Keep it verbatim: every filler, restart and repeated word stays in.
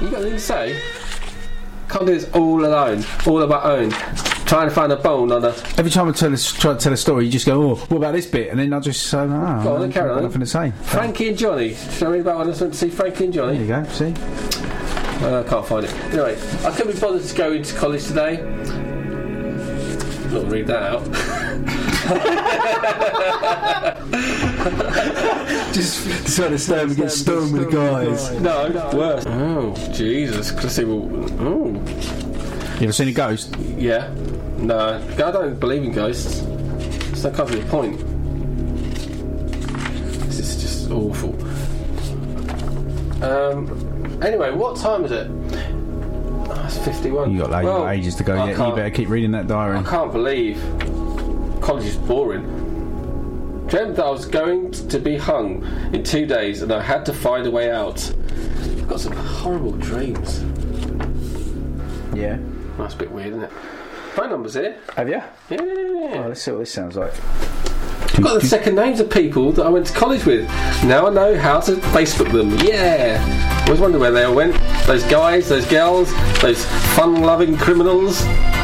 You got anything to say? Can't do this all alone, all on my own. Trying to find a bone on a... Every time I tell a, try to tell a story, you just go, oh, what about this bit? And then I'll just say, no, oh, Go on, then, carry on. Nothing to say. Frankie and Johnny. Shall I read about when I went to see Frankie and Johnny? There you go, see? Uh, I can't find it. Anyway, I couldn't be bothered to go into college today. Not read that out. Just decided to stand against Stone with the guys. No, worse. Oh, Jesus. Let's see. Well, oh. You ever seen a ghost? Yeah. No, I don't believe in ghosts. It's not kind of the point. This is just awful. Um. Anyway, what time is it? Oh, it's fifty-one. You got, like, well, ages to go yet. You better keep reading that diary. I can't believe college is boring. Dreamt that I was going to be hung in two days, and I had to find a way out. I've got some horrible dreams. Yeah. That's a bit weird, isn't it? Phone number's here. Have you? Yeah. Oh, let's see what this sounds like. I've got the second names of people that I went to college with. Now I know how to Facebook them. Yeah. I always wondered where they all went. Those guys, those girls, those fun-loving criminals.